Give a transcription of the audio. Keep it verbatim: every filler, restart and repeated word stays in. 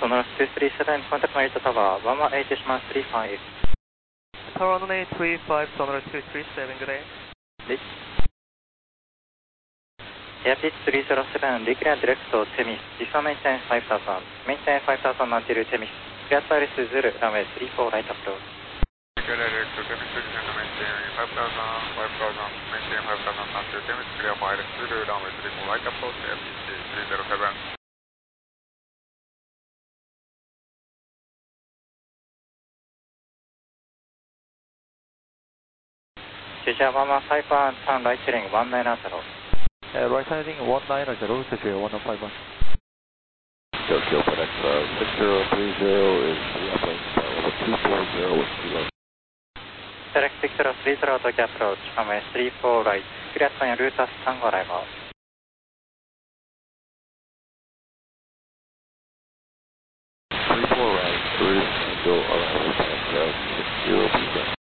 Sonora two three seven, contact Narita Tower, one one eight decimal three five. Tower one eight three five, Sonora two three seven, good day. Reach. Air pitch three zero seven, declare direct to Temis, before maintain five thousand, maintain five thousand until Temis, clear to Alice Zulu, runway three four right approach. Declare direct to Temis, descend to maintain five thousand, five thousand, maintain five thousand until Temis, clear for Alice Zulu, runway three four right approach, Air pitch three zero seven. Jeju one one five one, turn right heading one nine zero. Uh, right heading one nine zero, Jeju one one five one. Tokyo FedEx uh, six zero three zero is the uplink, level two four zero with kilo. Select six zero three zero Tokyo approach, runway three four right, clear to route as Tango arrival. three four right, route Tango arrival, uh, six zero three zero.